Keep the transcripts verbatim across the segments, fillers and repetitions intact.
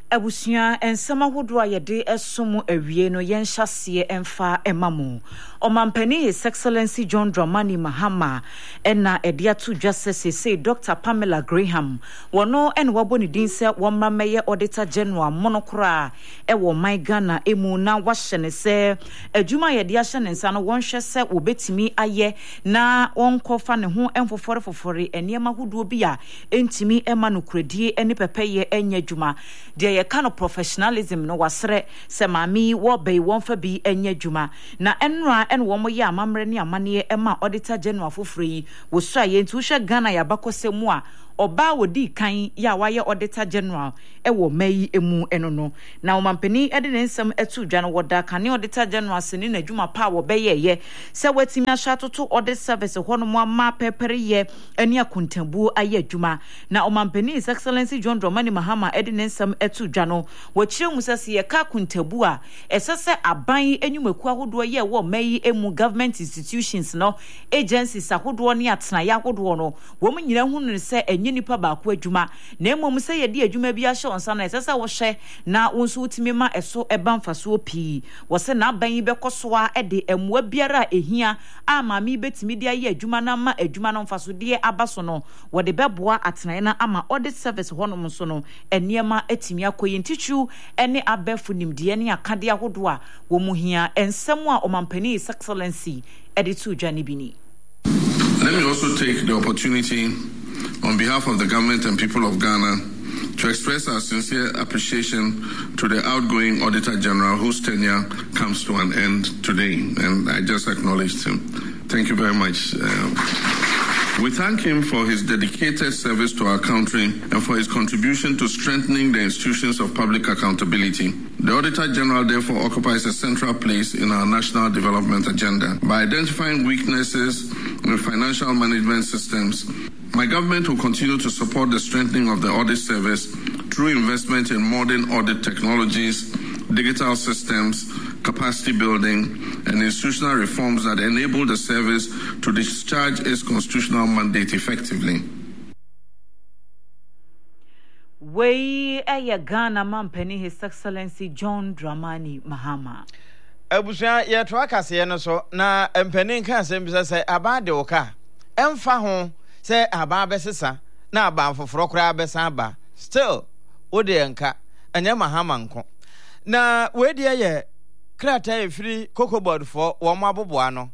Abusua ensema hodo ayede esomu awie no yenhyase emfa emamu Omampani His Excellency John Dramani Mahama ena ediatu justice say Doctor Pamela Graham wono en waboni din se womrameye auditor general monokra e wo my Ghana emu na wahyene se adwuma yede ahye ne nsa no wonhwe se obetimi aye na wonkofa ne ho emfofore fofore eniema hodo bi a entimi ema no kredie eni pepeye enya adwuma de ye kind of professionalism no wasre se mami wo be won fa bi enya dwuma na enra en wo mo ye amamre ne amane ema auditor general foforo wo so aye ntu hwe Ghana ya bakosemu a oba wodi kan ya waye auditor general e wo mayi emu eno no na omampani e de nsem etu dwa no woda kan auditor general sene na dwuma pa wo beye ye se watimi ahya toto audit service ho no mo ma pepere ye ani akontambu aye dwuma na omampani His Excellency John Dramani Mahama e de nsem etu dwa no wo kire mu sese ye ka kontabu a esese aban enyumaku ahodo ye wo mayi emu government institutions no agencies ahodo ne atena ya ahodo no wo mu nyina hu no se nipa ba ko adwuma na emom se ye de adwuma bi ahye onsa na esesa wo hye na wonso utimi ma eso eba mfaso opi wo se na ban be kosoa e de emwa biara ehia ama mi betimi de aye adwuma na ma adwuma no mfaso de abaso no wo de beboa atena na ama audit service honom so no eniema etimi akoyi ntichu ene abefu nimde ne akade ahodo a wo mu hia ensem a omampani His Excellency editu dwane bini. Let me also take the opportunity on behalf of the government and people of Ghana to express our sincere appreciation to the outgoing Auditor General whose tenure comes to an end today, and I just acknowledged him. Thank you very much. Uh, we thank him for his dedicated service to our country and for his contribution to strengthening the institutions of public accountability. The Auditor General therefore occupies a central place in our national development agenda. By identifying weaknesses in financial management systems, my government will continue to support the strengthening of the audit service through investment in modern audit technologies, digital systems, capacity building, and institutional reforms that enable the service to discharge its constitutional mandate effectively. We aya Ghana Mampani His Excellency John Dramani Mahama. Abusia ye to akase no so na mpani kan sem bi se aba de oka emfa ho se aba besesa na aba foforo kura besa aba still ode enka anya Mahama nko na we de ye krata efiri kokobod for wo mo aboboa no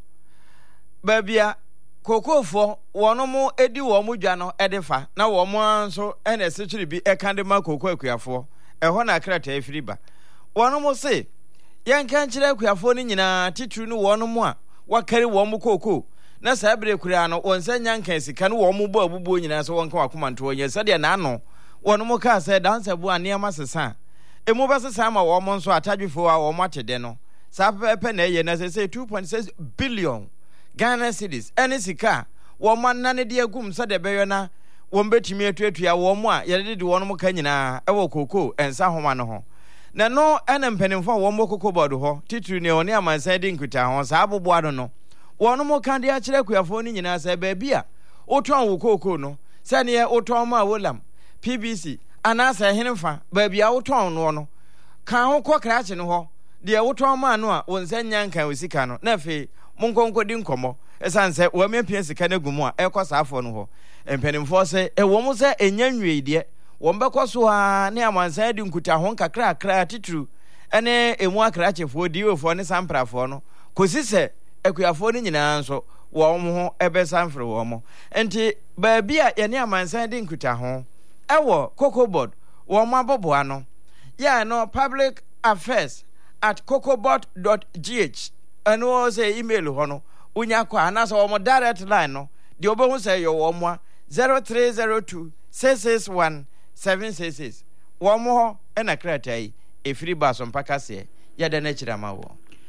ba bia kokofo wono mo edi wo mo dwa no edefa na wo mo anso ene sekiri bi ekande ma koko akuafo eho na krata efiri ba wono mo se yankan kire akuafo ni nyina titru no wono mo a wakari wo mo koko na sabre kura no wonsa nyankan sika no wo mo bo abubo nyina so wonka wakomanto onye sade na ano wono mo ka se dansa bu aniama sesa emu basesa ma wo mo nso atadwefo a wo mo atede no sa pepe na ye na se two point six billion Ghana cedis ene sika wo man na ne de agum so de beyo na wo mbetimi atuatua wo mo a ye de de wono mo ka nyina e wo koko ensa homa no ho na no ene mpanimfo wo mo koko bodo ho titru ne oni amansa de nkuta ho sa abobo ado no wono mo kan de a kire kuafo ni nyina sa ba bia oton wo koko no se ne oton ma wolam P B C anasa henfa ba bia oton no no kan ho kokra che no ho de oton ma no a wonsa nyankan osika no na fe monkonko di nkomo esanse wo mepia sika na gumu a ekosa afo no ho empanimfo se e wo mo se enyanwe de wo mbekoso a ne amansa di nkuta ho kakra akra titru ene emu akra chefo diwefo ne samprafo no kosi se akuafo ni nyina nso wo mo ho ebe samfre wo mo enti ba bia ye ne amansa di nkuta ho ewo kokobod wo mo aboboa no ya no public affairs at kokobot dot g h and was a email hono unya kwa anasa wo mo direct line no de obo say yo wo mo zero three zero two six six one seven six six wo mo e na krata yi efiri baso mpaka se ya da na chirama wo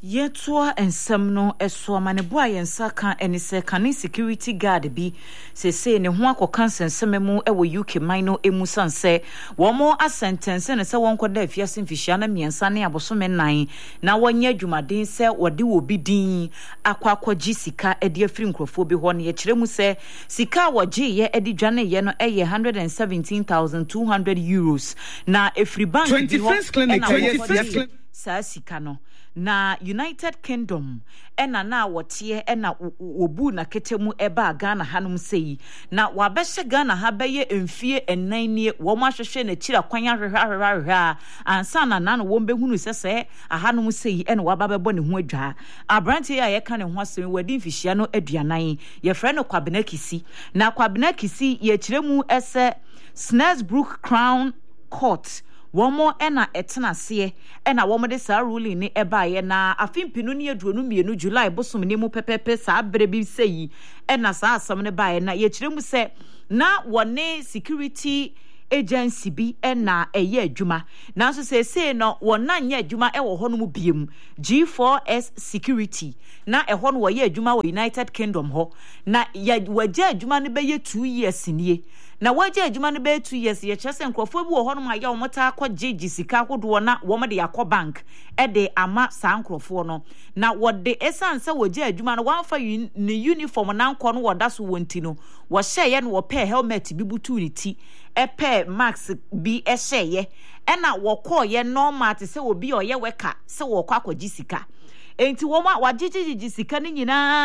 Yetua ensem no eso amaneboa yensa kan enise kan security guard bi se se ne ho akokan sensem mu ewo U K mino emu sanse wo mo asentence ne se won koda afiase mfihia na miensa ne abosome nan na wonye adwumaden se wode wo bi din akwakwaji sika ede afiri nkrofo bi ho ne ye kire mu se sika woje ye ede dwane ye no eye one hundred seventeen thousand two hundred euros na efri bank bi ho twenty-first sa sika no na United Kingdom ena na wotie ena obu na ketemu eba Ghana hanum sei na wabehye Ghana ha beye emfie enan nie wo ma hwehwe na kira kwanya hwehwehwehwa ansa na na no wo behunu sese ahanum sei ena wababebo ne ho adwa abrantie ya ye ka ne ho asem wadi mfihia no aduanan ye frɛ no Kwabena Kisi na Kwabena Kisi ye kiremu ese Snaresbrook Crown Court womo ena etena se ena womo de sa ruling ni eba ye na afimpinu ni aduonu mienu July bosom ni mu pepepe sa bere bi sei ena sa asam ne ba ye na ye kiremu se na wone security agency bi ena eye adwuma na so se se no wona nya adwuma e wo ho no mu biem G four S security na e ho no wo ye adwuma wo United Kingdom ho na ya waje adwuma ne be ye two years nie na waje adwuma ne be two years ye kyese nkrofo bi wo ho no ma ya wo mota akọ jeji sika kodo na wo mo de yakọ bank e de ama sa nkrofo no na wo de esanse waje adwuma no wan fa ni uniform na nkọ no wo da so wonti no wo hye ye no wo pe helmet bi butu ni ti epe max bi ehye ena wokọ ye normal te se obi oye weka se wokọ akọji sika enti wo ma wagigigi sika ni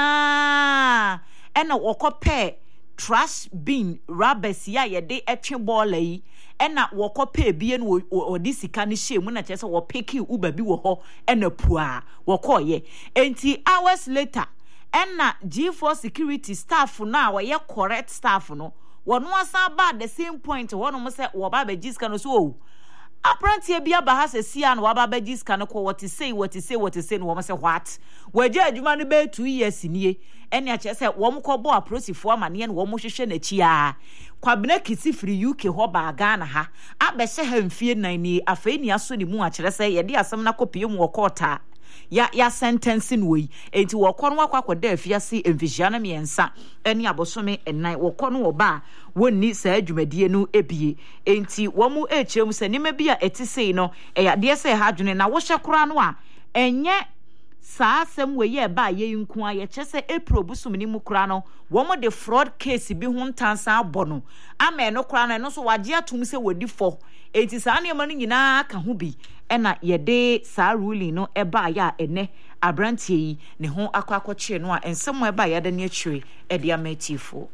nyina ena wokọ pe trash bin rubbers ya ye de etwe ball yi ena wokọ pe bie no odi sika ni hye mu na che se wo peki uba bi wo ho ena pua wokọ ye enti hours later ena G four security staff na wo ye correct staff no wono asa ba the same point wono mo se wo ba ba jiska no so o aprantie bia ba ha se sia no wa ba ba jiska no ko what say what say what say no wo mo se what waje adwuma no be two years nie ene a che se wo mo ko bo aprosifo amane ne wo mo hwehwe na chi a Kwabena Kisi free U K ho ba Ghana ha abehye ha mfie nan ni afei ni aso ni mu a kire se ye de asem na kopie mu okota ya ya sentencing we enti wo kono wakwa kwada afiase emfihia na miensa eni abosome enai wo kono wo ba wonni saa adwumadie no ebie enti wo mu echirem se nima bia etisei no eya de se ha dwene na wo hye kora no a enye saa asem we ye ba ye nku a ye kyese April busum ni mu kora no wo mo de fraud case bi ho ntansa abono ama no kora no no so waje atum se wodi fo enti saa ne ma no nyina ka ho bi ena ye de saa ruling no eba ya ene abrantie yi ne ho akwakoche no a ensem eba ya de ne atwire e de amatifo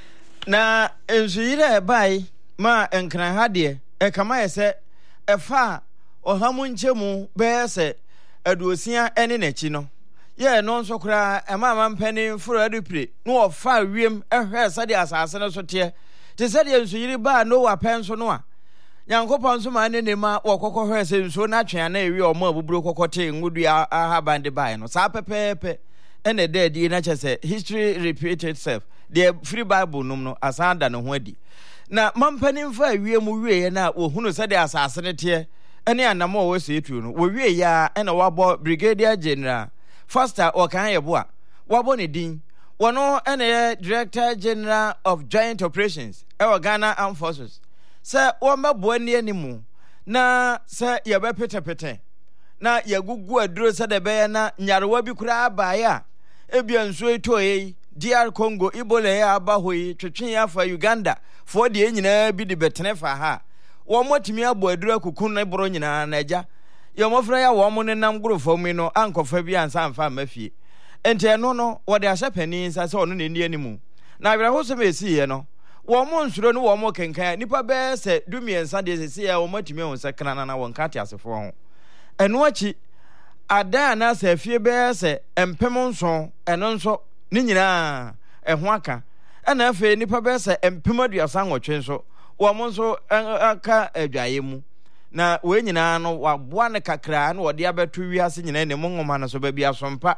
na ensuyire ebai ma enkran ha de e kama ye se efa ohamu nchemu be se aduosia ene nachi no ye no nso kra ema mampani furo adupre no ofa wiem ehwe sade asase no so te te sade ensuyire ba no wa penso no a Yankopon so ma ne ne ma wokokọ hwe se nso na twen na ewi omo abuburo kokote ngudu aha bande bai no sa pepepe ene de di na chese history repeat itself the free bible num no asanda no ho adi na mampani mfa awie mu wie na wo hunu se de asase ne te ene anamo wo se etu no wo wie ya ene wabo brigadier general faster o kan ye boa wabo ne din wono ene director general of joint operations e wa Ghana Armed Forces se woma boani animu na se ye be petepete na ye gugu aduro se de be na nyarewa bi kura abaye a ebia nso etoyi D R Congo Ebola ya abahoyi twetwen ya fa Uganda fo de enyina bi de betene fa ha wo motimi abo aduro akukun na boro nyina na agya ye mofra ya wo mo ne nam gorofo mu no ankofa bi ansa amfa mafie ente no no wo de ahye pani sa se ono ne ni animu na awira ho se mesi ye no wo mo nsuro no wo mo kenkan nipa be se dumiensa de sese ya wo matimi ho se kana na won kate asefo ho eno achi ada na se fie be se empem nso eno nso ni nyina eho aka ena afi nipa be se empem aduasa nwotwe nso wo mo nso aka adwaye mu na we nyina no waboa ne kakra na wo de abeto wiase nyina ne mo ngoma na so ba bia sompa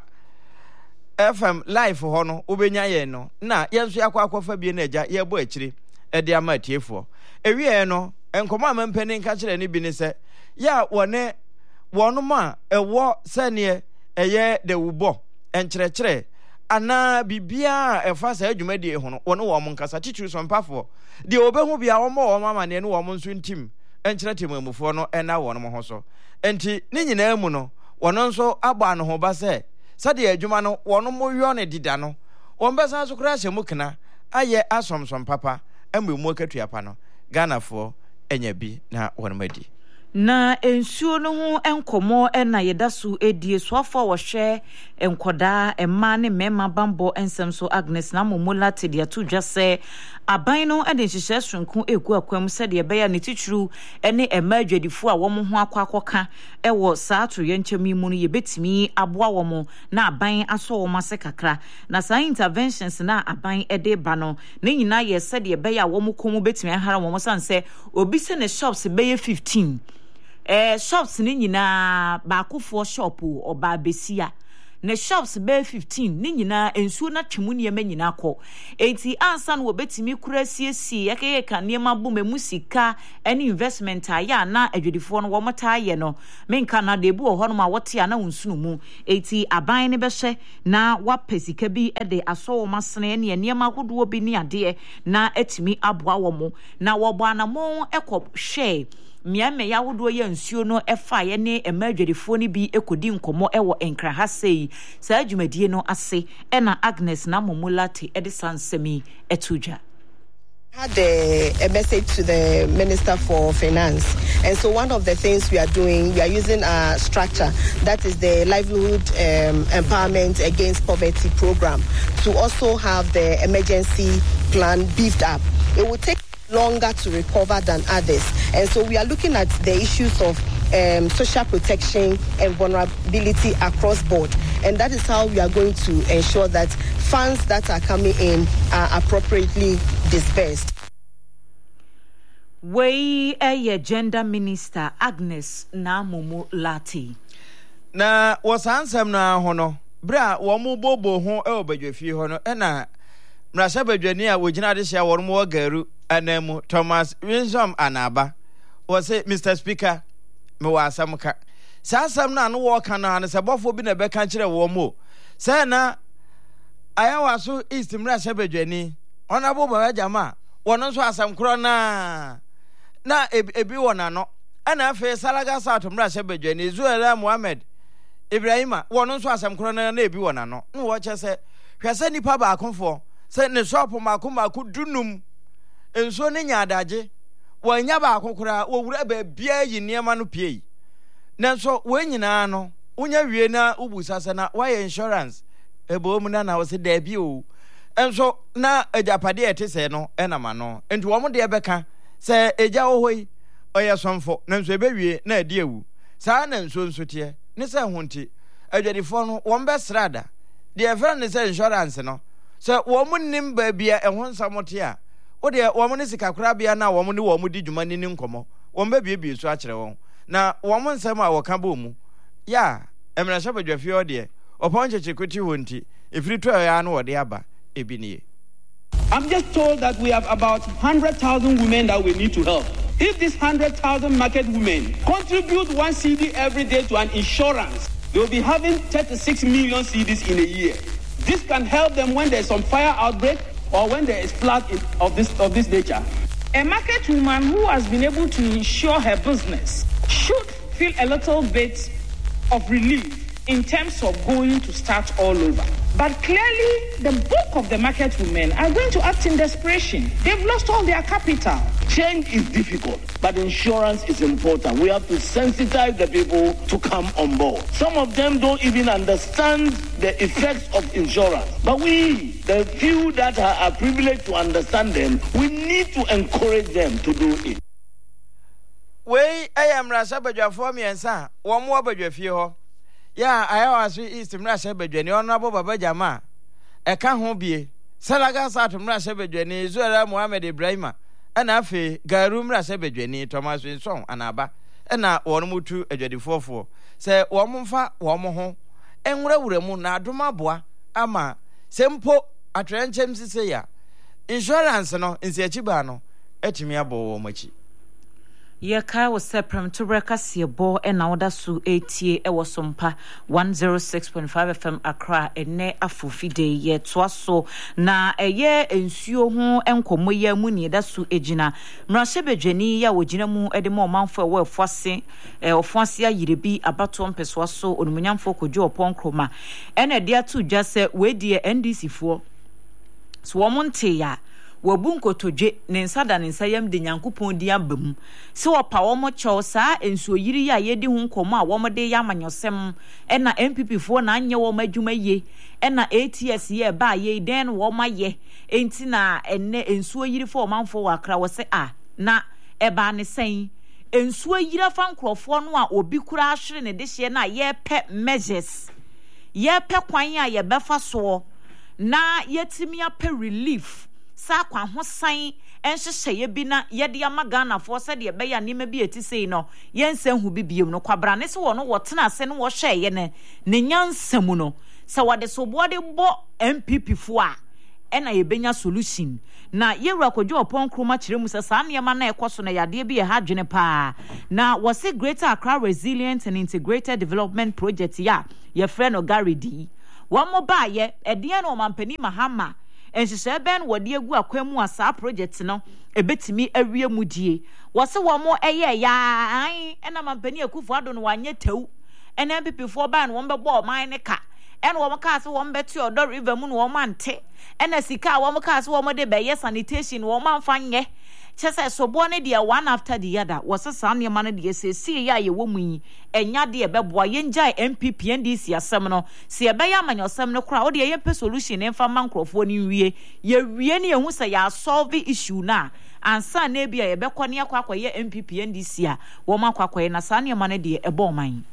F M live ho no ubenya ye no na yenso yakwa akwafa bie na agya ye bo akire e de ama tiefo ewie no enkomo amampani nka kire ne bi ne se ya wone wono ma ewo sane eye de wubo enkyerɛkyerɛ ana bibia ɛfa sa adwumadie ho no wɔne wɔ mo nkasa titiri so mpafo de obehu bia wɔn wɔ wɔn amane ne wɔn nso ntim enkyerɛ temamufoɔ no ɛna wɔn mo ho so enti ne nyinaa mu no wɔn nso abɔ ano ho ba sɛ sɛde adwuma no wɔn mo yɔ ne dida no wɔn bɛsan so kora hyɛ mu kena ayɛ asomsom papa ɛmɛ mu akatua pa no Ghanafoɔ enya bi na wɔn madi na ensuo no ho enkomo na yeda so edie soafo wo hwe enkoda emma ne mema bambo ensem so Agnes na momola te dia to dwase aban no ade nhyehyɛ sonko egu akwam sɛ de beya ne titru ene emma adwadifo a wɔn ho akɔ akɔka ɛwɔ saa to yenkyɛm mu no yebetimi aboa wɔn na aban aso wɔn ase kakra na saa interventions na aban ede ba no ne nyina yɛ sɛ de beya wɔn komu betimi ahara wɔn sanse obi se ne shops beye fifteen Eh shops ni nyina baakofo shop oba besia ne shops be fifteen ni nyina ensuo na twemu ne ma nyina kɔ enti ansa no obetimi kura siesie yakeye ka ne ma bom musika any investment aya na adwedifo no wo mata aye no menka na de bu ho no ma wote ana unsunu mu enti aban ne behwe na wapesika bi de aso wo masene ne ne ma hodo bi ne ade na etimi aboa wo mo na wo bo anamo ekɔ hwe miame ya wodo ye nsuo no efa ye ne emadwerefo ni bi ekodi nkomo ewo enkra ha sei saa adwumadie no ase ena Agnes na momulate edison semi etudwa had a, a message to the Minister for Finance, and so one of the things we are doing, we are using a structure that is the Livelihood um, Empowerment Against Poverty program to also have the emergency plan beefed up. It will take longer to recover than others, and so we are looking at the issues of um, social protection and vulnerability across board, and that is how we are going to ensure that funds that are coming in are appropriately dispersed. We a gender minister Agnes na Momulate na wasansam na hono bra wo mo bobo ho e obadwafie ho no e na mrasha badwani a wogina de hia woro mo garu anamu Thomas Winsom Anaba was say Mister Speaker me wa asam ka sasam na no wo ka na ne sebofo bi na be ka kire wo mo say na ayawa so East mrasha badwani ona bo ba jama wono so asam kro na na ebi wona no ana afa Salaga South mrasha badwani Zuela Mohammed Ibrahima wono so asam kro na na ebi wona no no wo che se hwese nipa ba akonfo se ne shop makoma ku dunum enso ne nyaadaje wanya ba akokora wo wura ba bia yi niema no pie nanso we nyina no unya wie na ubusasa na why insurance ebo mu na na wo se da bi o enso na ejapade ete se no enama no enti wo mo de beka se eja wo hoi oye somfo nanso ebe wie na ade ewu saa na nso nso tie ne se honti adwadifo no wo mbe srada de efra ne se insurance no se wo mo nim ba bia ehon samote a wo de wo mo ne sikakura bia na wo mo ne wo mo di dwuma ni nkomo wo mbe bia bia so a kire won na wo mo nsem a wo ka ba mu ya emra sha badwafie o de opon chechekuti honti efiri to ya no wo de aba ebi nie. I'm just told that we have about one hundred thousand women that we need to help. If these one hundred thousand market women contribute one C D every day to an insurance, they will be having thirty-six million C Ds in a year. This can help them when there's some fire outbreak or when there is flood in, of this of this nature. A market woman who has been able to insure her business should feel a little bit of relief in terms of going to start all over. But clearly, the bulk of the market women are going to act in desperation. They've lost all their capital. Change is difficult, but insurance is important. We have to sensitize the people to come on board. Some of them don't even understand the effects of insurance. But we, the few that are, are privileged to understand them, we need to encourage them to do it. We, I am Rasha Badjafo Miensa, one more Badjafie ho. Ya ayawa so East mrasha badwani honorable baba jama e ka ho bie Salaga South mrasha badwani Zuela Mohammed Ibrahima ana afi garu mrasha badwani Thomas Winsom Anaba na won mutu adwadifofo se wo mfa wo mo ho enwurawura mu na adoma boa ama sempo atrenchem sise ya insurance no nsiachi ba no etimi abo wo machi Ye ka wo seprem to breka siebo e na woda su etie e wo sompa one oh six point five F M Accra ene afofide ye toaso na eye ensuo ho enkomo ye mu ni da su ejina mrahye bedwani ya wogina mu e de mo manfo e wo efuase e ofuase ayirebi abato mpeso so onumunyamfo kodwo opon ene de atu dwase we die N D C fo so wo monte ya wabu nkotodwe ne nsada ne nsayam de nyankopon di abam se wopa wo mo chew saa ensuo yiri ya ye di hu nkomo a wo mo de ya amanyosem e na M P P fo na anye wo madwuma ye e na A T S ye ba ye den wo maye enti na enne ensuo yiri fo manfo wakra wo se a na e ba ne sen ensuo yiri fa nkrofo no a obi kura ahwere ne de hye na ye pe measures ye pe kwan a ye befa so na yetimi ape relief sa kwa ho san enhyehyeye bi na yede amagana fo se de be ya nima bi etisei no yensan hu bi biem no kwabra ne se wo no wotena ase no wo hweye ne ne nyansam no se wode so bode bo M P P fo a ena ye benya solution na yewura kodwo opon kroma kiremu se sa niema na ekoso na yade bi ye ha dwene pa na wose Greater Accra Resilient and Integrated Development Project ya ye friend no Gary D wo mo ba ye ede na omampani Mahama enhyehyɛ ben wode agu akwam asa project no ebetimi awie mudie wose wo mo eye ya an ena mampani akufo ado no wanye tew ena M P P fo ban wo mbebo man ne ka ena wo ka ase wo mbeti odo river mu no wo mante ena sika wo ka ase wo mo de be sanitation wo manfa nye chese sobo ne dia one after the other wose sa ne ma ne de sesi ya ye wo mu yi enya de beboa yenjai M P P N D C asem no se ye be ya manyosem no kra wo de ye pe solution ne mfa mankrofo ni wie ye wie ne ehu se ya solve issue na ansa na bia ye be kɔ ne akwa ye M P P N D C a wo makwa na sa ne ma ne de ebo man.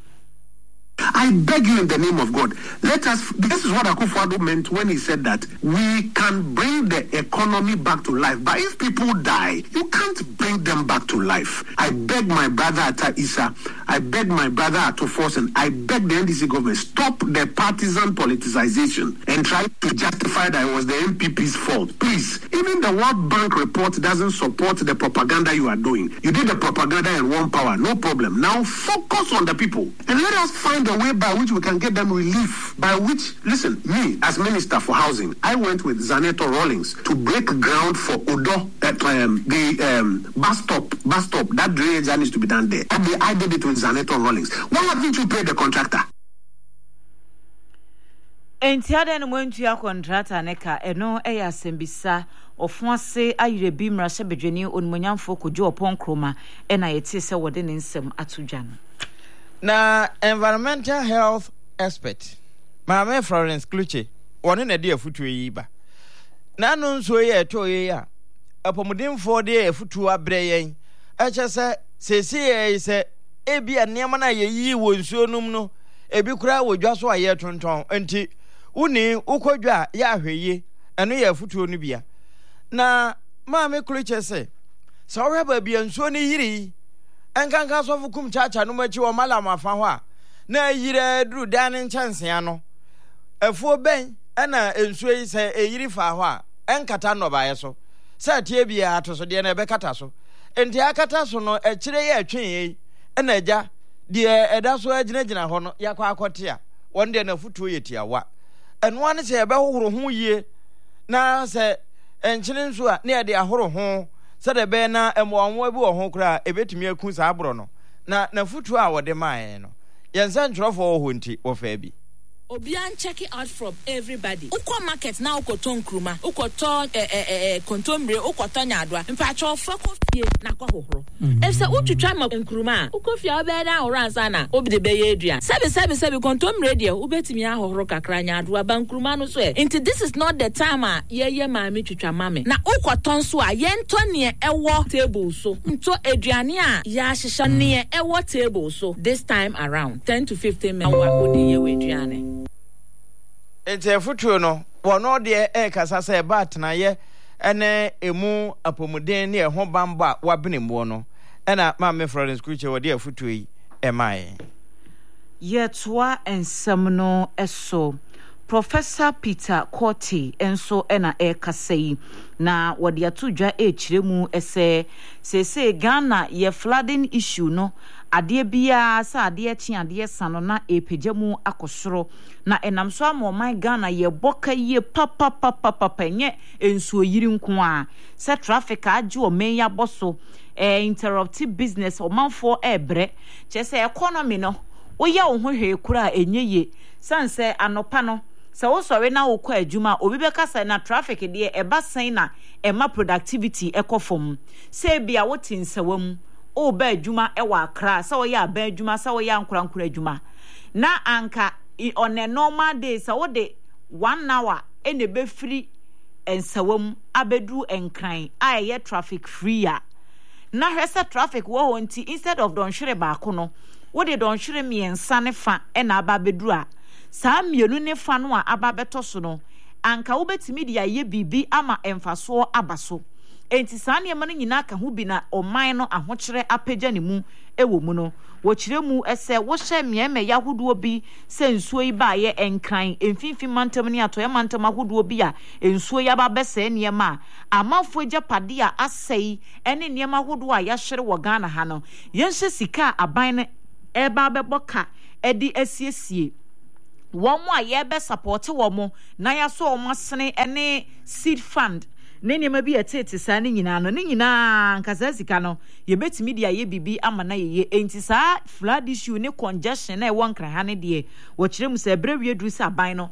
I beg you in the name of God, let us, this is what Akufo-Addo meant when he said that we can bring the economy back to life, but if people die, you can't bring them back to life. I beg my brother Atta Issa, I beg my brother Ato Forsen, I beg the N D C government, stop the partisan politicization and try to justify that it was the M P P's fault. Please, even the World Bank report doesn't support the propaganda you are doing. You did the propaganda in one power, no problem. Now focus on the people and let us find a way by which we can get them relief, by which, listen, me as Minister for Housing, I went with Zaneto Rawlings to break ground for Odo at um, the um, bus stop, bus stop, that drainage that needs to be done there. And I did it with Zaneto Rawlings. Why haven't you paid the contractor? Entiade no mwentu ya contractor neka eno eya sembisa ofuase ayirebi mrahye bedwani onmonyamfo kodwo opon kroma ena yete se wode ne nsem atudwa no. Na environmental health expert Mama Florence Kluche one na de afutu yi ba na no nso ye to ye a apomudinfo de afutu abre yen a che se sesi ye se ebi anema na ye yi wo nsuo num no ebi kura wodwa so aye tonton enti uni ukodwa ya hweye eno ye afutu no bia na Mama Kluche se so reba bia nsuo ni yiri enkanka so fukum chacha no machi o mala mafa ho a na yire duru dan nchanse ano efuo ben na ensuo yi se eyiri fa ho a enkata no bae so se tie bia atoso de na ebekata so enti akata so no ekire ye atwen yi na agya de eda so agina gina ho no yakwa akote a won de na futuo yetiawa eno ane se ebehohoro ho yie na se enkyire nso a na ye de ahoro ho sade be na emwanwo bi wo ho kra ebetumi akun sa abro no na na futu a wode mae no yensa ntwerofo wo ho nti wo fa bi Obian check it out from everybody. Uko market na ukoto nkruma, ukoto eh eh eh kontombre, ukoto nyadwa. Mpacho fako fie na kwa hohoro. Efse utwitwa ma nkruma, uko fie obeda oransa na obi de beye adua. Sabe sabe sabe kontombre de ubetimi ahohoro kakra nyadwa ba nkruma no so e. Into this is not the time a ye ye maami twitwa mame. Na ukoto nso a ye nto ne ewo table so. Nto aduane a ya hyehya ne ewo table so. This time around ten to fifteen men wa odi ye we aduane. Ete futuo no wono de e kasa se batna ye ene emu apomuden ne ho bamba wabenemu no ena Mama Florence Kluche wode afutuo yi emae ye toa ensem no eso Professor Peter Korte enso ena e kasei na wadi atudwa e chiremu ese sese Ghana ye flooding issue no ade bia sa ade chi ade sano na epejemu akosoro na enam so amoman Ghana ye boka ye papa papa papa nye enso yiri nko a se traffic age o men ya boso eh interrupted business o manfo ebre chese economy no oya wo ho hwe kura enyeye sanse anopa no se wo sori na wo kwa adwuma obi be kasa na traffic de e ba sen na e ma productivity ekofom se bia wo tinsawam o ba adwuma e wa akra se wo ya ba adwuma se wo ya ankura ankura adwuma na anka on a normal day se wo de one hour e ne be free ensawam abedu enkran a ye traffic free ya na hwese traffic wo wonti instead of don hwere ba ko no wo de don hwere miensa ne fa e na aba bedu a saa mienu ne fa no a aba beto so no anka wo betimi dia ye bibi ama emfaso abaso enti saa ne man nyina ka ho bi na oman no ahokyere apagya ne mu ewo mu no wo kire mu ese wo hye mieme ya hodo bi se nsuo yi ba ye enkran emfinfi mantam ne ato ye mantam ahodo bi a nsuo ya ba bese ne ma amafo japade a asei ene ne ma hodo a ya hwere wo Ghana ha no yenhye sika aban ne eba beboka edi asiesie womo a ye be support womo na ya so omo sene ene seed fund ne ne ma bi etete sa ne nyina no ne nyina nkasa sika no ye betimi dia ye bibi ama na ye enti sa flood issue ne congestion na e won kra ha ne de wo kire mu sa brewie duru sa ban no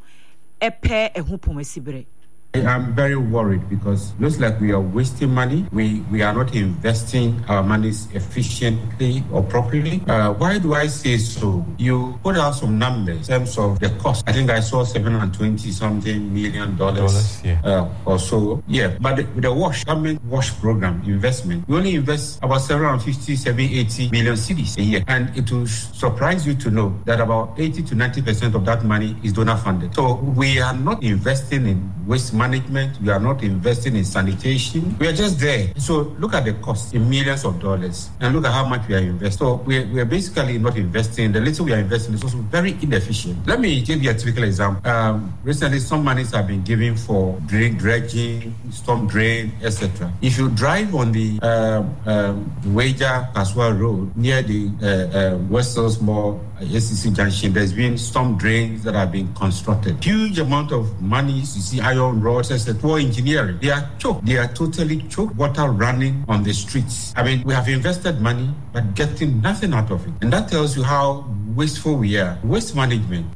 epe ehu pomasibere. I'm very worried because it looks like we are wasting money. We we are not investing our monies efficiently or properly. Uh, why do I say so? You put out some numbers in terms of the cost. I think I saw seven hundred twenty something million dollars, dollars yeah. uh, or so. Yeah, but the, the wash government wash program investment, we only invest about seven hundred fifty, seven hundred eighty million cedis a year, and it will surprise you to know that about eighty to ninety percent of that money is donor funded. So we are not investing in waste management, we are not investing in sanitation, we are just there. So look at the cost in millions of dollars and look at how much we are investing. So we are, we are basically not investing. The little we are investing is also very inefficient. Let me give you a typical example. Um, recently, some monies have been given for drain, dredging, storm drain, et cetera. If you drive on the um, um, Wager Kaswa Road near the uh, uh, West Mall S C C junction, there's been storm drains that have been constructed. Huge amount of money. You see iron rods, et cetera. Engineering. They are choked. They are totally choked. Water running on the streets. I mean, we have invested money, but getting nothing out of it. And that tells you how wasteful we are. Waste management.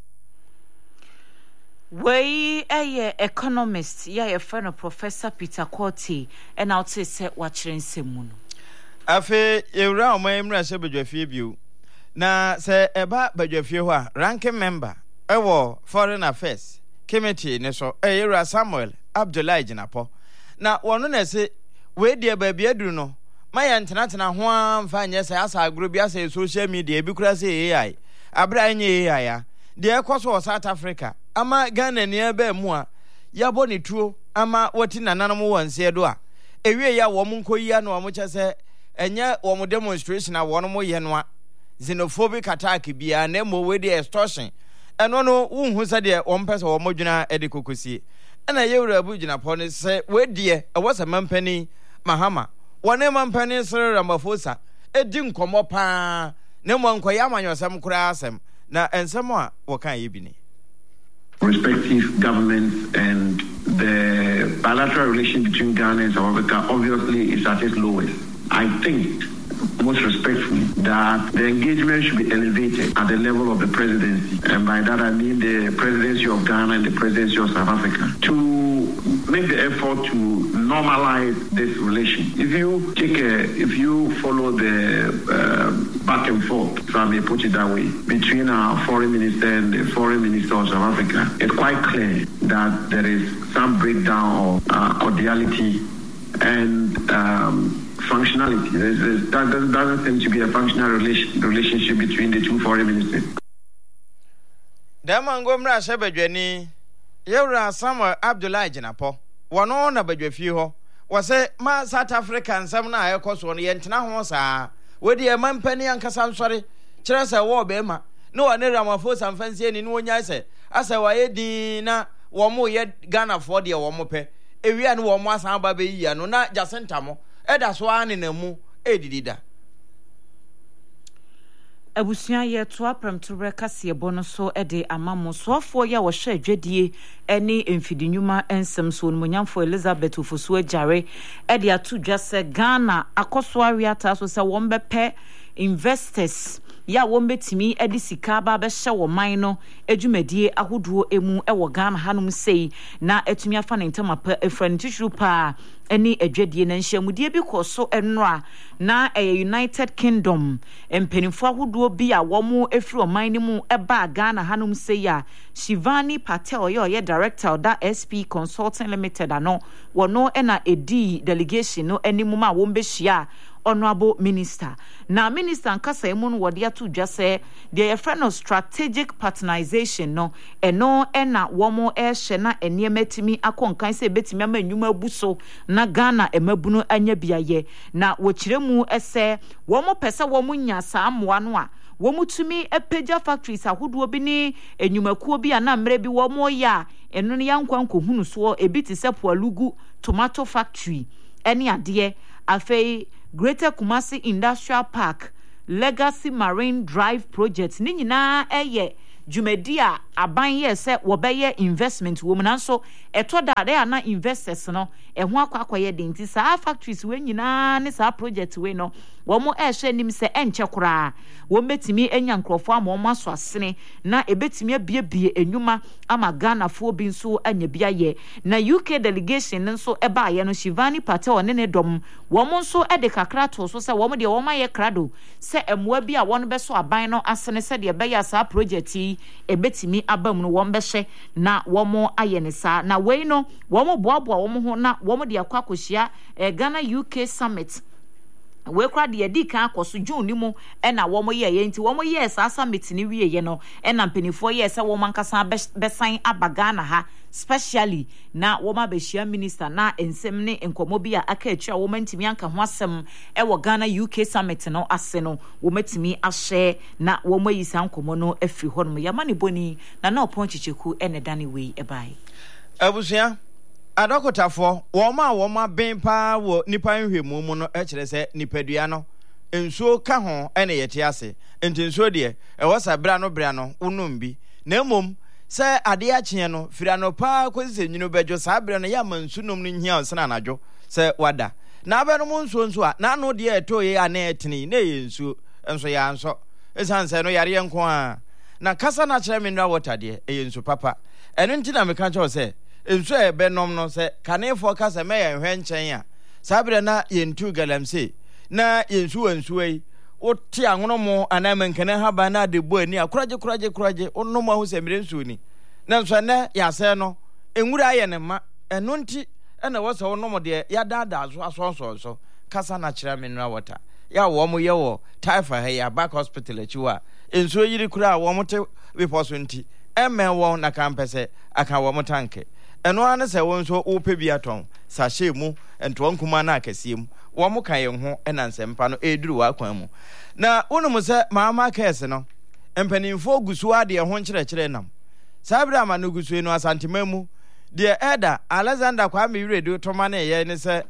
We a economist, yeah, a friend of Professor Peter Korte, and I'll say watching Simon. Afe, you round my emra sebejafie biu. Na se eba bejafie ho ranking member ewo foreign affairs committee ne so eyira Samuel Abdullahi Jinapo na wono na se we de ba bia duru no maya ntenatena ho amfa nye se asa agro bia se social media bi kura se A I abra nye A I ya de ekoso South Africa ama Ghana ne eba mu a ya bo ne tuo ama woti nananom wonse do a ewie ya wo mu nkoyi ya no wo che se enye wo mu demonstration a wono mo ye no a xenophobic attack bia na mo we de extortion eno no unhu se de ompese wo modwuna ede kokosie na yewura abu Jinapo ne se we de e wasa mampani Mahama wone mampani Cyril Ramaphosa edi nkomo pa ne mo nkoya amanyosam kura asem na ensem a wo kan ye bi ni respective governments and the bilateral relation between Ghana and South Africa obviously is at its lowest. I think most respectfully that the engagement should be elevated at the level of the presidency, and by that I mean the presidency of Ghana and the presidency of South Africa, to make the effort to normalize this relation. If you take a, if you follow the uh, back and forth, if I may put it that way, between our foreign minister and the foreign minister of South Africa, it's quite clear that there is some breakdown of uh, cordiality and um, functionality. There's, there's, that doesn't, doesn't seem to be a functional relation, relationship between the two foreign ministers. Damango mra sebedwani yewra Samuel Abdullahi Jinapo wono na badwafi ho wose ma South Africa nsam na ayekoso no yentena ho saa wedi e mampani ankasa nsori kire se wo be ma no one Ramaphosa mfansie ni no onya se asa waye din na wo mo ye Ghana for de wo mo pe ewia ne wo mo asan ba be yi no na Jacinta mo eda so ane na mu edidida Abusia ye to apremtore kase bono so ede amamo soafo ya wo hwe adwadie ene emfidinwuma ensem so onmonyamfo Elizabeth Ofosu ajare ede atu dwase Ghana akoso awiata so se won bepe investors ya won betimi ede sika ba be hye wo man no adwumadie ahoduo emu e wo Ghana hanum sei na atumi afa ne ntamapa efran tishuru pa eni adwadie na nhyiamudie bi koso enra na e United Kingdom empenifo ahoduo bi a womo efiri oman ni mu eba Ghana hanum sei ya Shivani Patel yo ye director da S P Consulting Limited ano wono ena edi delegation no animu ma wo mbehia honorable minister na minister nkasa emu no wode atu dwase de ye friend of strategic partnerization no eno ena womo e hye na eniematimi akonkan se betimi ama nnwuma abuso na Ghana emabuno anya biaye na wochiremu ese womo pese womo nya saamoa no a womo tumi epeja factories ahodo bi ni enwumakuo bi ana mre bi womo ya eno ne yankwanko hunu so ebi ti se Poalugu tomato factory eni ade afei Greater Kumasi Industrial Park Legacy Marine Drive Project ni nyina eye dwumadi a aban ye se wobeye investment wo mna so eto dade ana investors no eho akwakoye de nti sa factories we nyina ne sa project we no wo mo ehwe nim se enche kura wo metimi enya nkrofo ama mo aso asene na ebetimi abiebie enwuma ama Ghana fo bi nso anya bia ye na U K delegation nso eba ye no Shivani Patel ne ne dom wo mo nso ede kakra to so se wo mo de wo ma ye krado se emwa bi a won be so aban no asene se de be ya sa project yi ebetimi abam no won behye na wo mo ayene sa na we no wo mo boaboa wo mo ho na wo mo de akwakohia eh, Ghana U K summit we kra de edi kan akoso June ni mu e na wo mo ye ye nti wo mo ye sa summit ni wie ye no e na mpenifo ye se wo mankasa besan abagana ha specially na wo ma behia minister na ensem ne enkomo bi a aka atwa wo mantimi anka ho asem e wo Ghana U K summit no ase no wo matimi ahye na wo mo yi san komo no afiri ho no ya mane boni na na oponchicheku ene dane we e bai abusia adokotafo wo ma wo ma ben pa wo nipa nhwemu mu no e kire se nipadua no ensuo ka ho ene yete ase enti ensuo de e wo sa bra no bra no unum bi na emom se ade a kye no fira no pa kwese nyino bejo sa bra no ya mansunum no nhia onsana anadwo se wada na abenu mu nsuo nso a na no de eto ye ana etini na ye nsuo enso ya nso esan se no yare enko a na kasa na kire mineral water de e nsuo papa eno nti na meka cho se enso e benom no se kanefo kasa me ye hwe nchen a sabre na ye ntu galamse na ye nsu wansu yi oti anwono mo anamenkene haba na de bo ani akoraje koraje koraje onno mo ahuse mire nsu ni na nso ne ya se no enwura ye ne ma eno nti ena wo se onno mo de ya dada aso aso so so kasa na kira mineral water ya wo mo ye wo taifa he ya back hospital achiwa enso yiri kura wo mo te we poso nti emme wo na kampese aka wo mo tanke eno ane se won so ope bi aton sahye mu ento nkuma na akase mu wo mo kan ye ho enansempa no eduru wa kwan mu na wonum se maama kese no empanimfo gusu ade ho nkyerɛkyerɛ nam sabra ma no gusu no asantemamu de eda Alexander Kwame Wiredu toma na ye ne se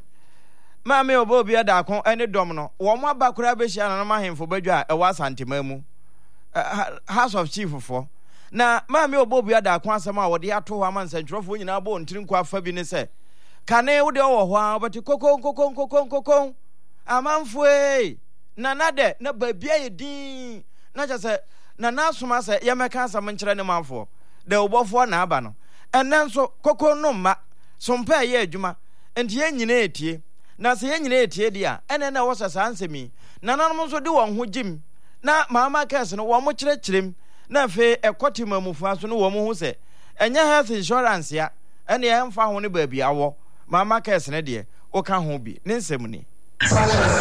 maame obo bi ada akon ene dom no wo mo abakura be hia na mahemfo badwa e wa asantemamu House of Chief fo na maame obobu ada akwa asem a wode ato ho amansantrofo nyina bo ntirinko afa bi ne se kane wo de wo ho a obati kokon kokon kokon kokon amanfo e na nade na babia ye din na chase na nasoma se ye meka asem nkyere ne manfo de obofo na aba no enne nso kokon no ma sompa ye adwuma enti ye nyina etie na se ye nyina etie dia enne na wo sasa ansemi na nanom nso de won ho jim na mama kese no wo mo kyerɛkyerɛm na fe ekoti mamufu aso no wo mo hu se enye health insurance ya ene ye mfa ho ne ba bia wo mama kese ne de o ka ho bi ne nsɛm ni